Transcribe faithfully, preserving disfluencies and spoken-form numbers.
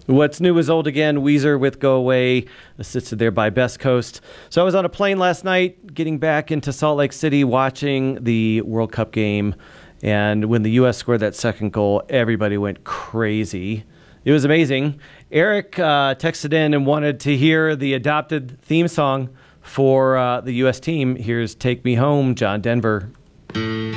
What's new is old again. Weezer with Go Away, assisted there by Best Coast. So I was on a plane last night, getting back into Salt Lake City, watching the World Cup game. And when the U S scored that second goal, everybody went crazy. It was amazing. Eric uh, texted in and wanted to hear the adopted theme song for uh, the U S team. Here's Take Me Home, John Denver.